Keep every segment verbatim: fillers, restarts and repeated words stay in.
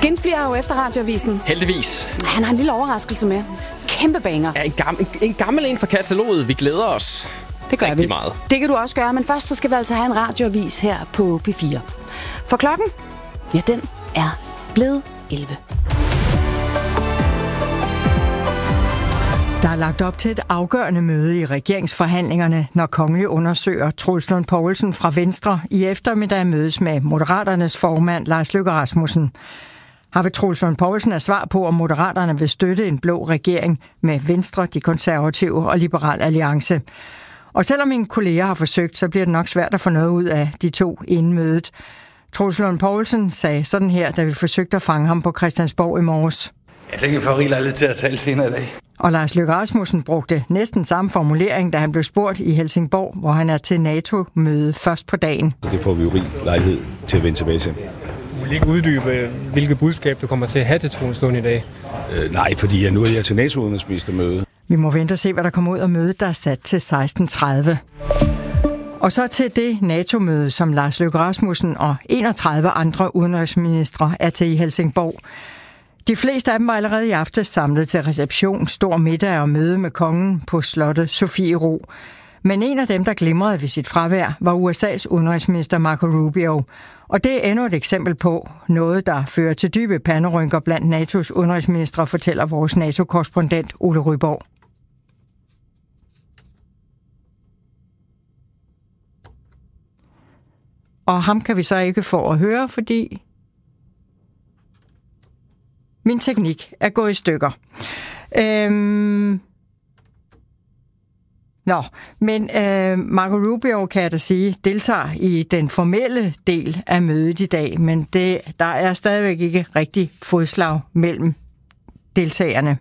Skinsby er jo efter Radioavisen. Heldigvis. Han har en lille overraskelse med. Kæmpe banger. Ja, en, gammel, en, en gammel en fra kataloget. Vi glæder os. Det gør rigtig vi. meget. Det kan du også gøre, men først så skal vi altså have en radioavis her på P fire. For klokken, ja, den er blevet elleve. Der er lagt op til et afgørende møde i regeringsforhandlingerne, når Kongelig undersøger Troels Lund Poulsen fra Venstre i eftermiddag mødes med Moderaternes formand Lars Løkke Rasmussen. Har ved Troels Lund Poulsen er svar på, om Moderaterne vil støtte en blå regering med Venstre, De Konservative og Liberal Alliance. Og selvom mine kolleger har forsøgt, så bliver det nok svært at få noget ud af de to inden mødet. Troels Lund Poulsen sagde sådan her, da vi forsøgte at fange ham på Christiansborg i morges. Jeg tænker, jeg får rigtig lejlighed til at tale senere i dag. Og Lars Løkke Rasmussen brugte næsten samme formulering, da han blev spurgt i Helsingborg, hvor han er til NATO-møde først på dagen. Det får vi jo rig lejlighed til at vende tilbage til. Du vil ikke uddybe, hvilket budskab du kommer til at have til Troels Lund i dag? Øh, nej, fordi jeg nu er jeg til NATO-udenrigsministermøde. Vi må vente og se, hvad der kommer ud af mødet, der er sat til seksten tredive. Og så til det NATO-møde, som Lars Løkke Rasmussen og enogtredive andre udenrigsministre er til i Helsingborg. De fleste af dem var allerede i aftes samlet til reception, stor middag og møde med kongen på slottet Sofiero. Men en af dem, der glimrede ved sit fravær, var U S A's udenrigsminister Marco Rubio. Og det er endnu et eksempel på noget, der fører til dybe panderynker blandt N A T O's udenrigsministre, fortæller vores NATO-korrespondent Ole Ryborg. Og ham kan vi så ikke få at høre, fordi min teknik er gået i stykker. Øhm... Nå, men øh, Marco Rubio, kan jeg da sige, deltager i den formelle del af mødet i dag, men det, der er stadigvæk ikke rigtig fodslag mellem deltagerne.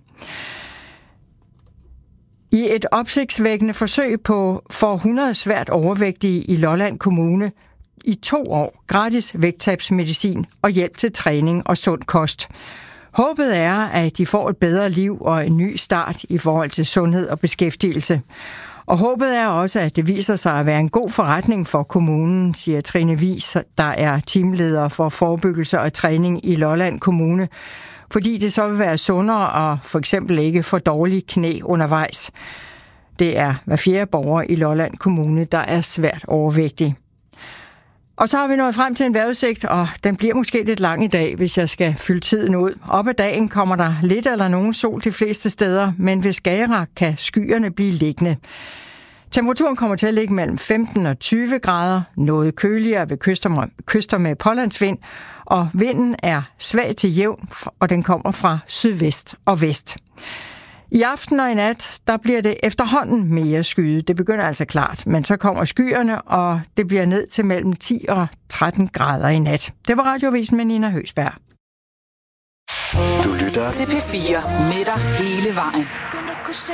I et opsigtsvækkende forsøg på for hundrede svært overvægtige i Lolland Kommune i to år gratis vægttabsmedicin og hjælp til træning og sund kost. Håbet er, at de får et bedre liv og en ny start i forhold til sundhed og beskæftigelse. Og håbet er også, at det viser sig at være en god forretning for kommunen, siger Trine Wies, der er teamleder for forebyggelse og træning i Lolland Kommune, fordi det så vil være sundere og for eksempel ikke få dårlige knæ undervejs. Det er hver fjerde borger i Lolland Kommune, der er svært overvægtig. Og så har vi nået frem til en vejrudsigt, og den bliver måske lidt lang i dag, hvis jeg skal fylde tiden ud. Op ad dagen kommer der lidt eller nogen sol de fleste steder, men ved Skagerrak kan skyerne blive liggende. Temperaturen kommer til at ligge mellem femten og tyve grader, noget køligere ved kyster, kyster med pålandsvind, og vinden er svag til jævn, og den kommer fra sydvest og vest. I aften og i nat, der bliver det efterhånden mere skyet. Det begynder altså klart, men så kommer skyerne, og det bliver ned til mellem ti og tretten grader i nat. Det var Radioavisen med Nina Høsberg. Du lytter til P fire med dig hele vejen.